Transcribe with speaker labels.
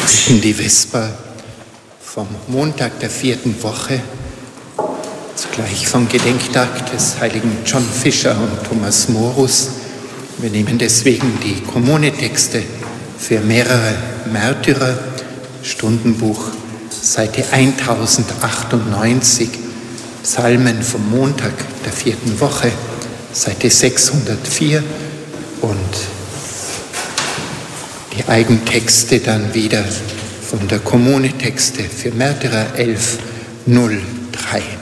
Speaker 1: betreten die Vesper vom Montag der 4. Woche, zugleich vom Gedenktag des heiligen John Fisher und Thomas Morus. Wir nehmen deswegen die Kommunetexte für mehrere Märtyrer, Stundenbuch, Seite 1098, Psalmen vom Montag der 4. Woche, Seite 604 und die Eigentexte dann wieder von der Kommunetexte für Märtyrer 1103.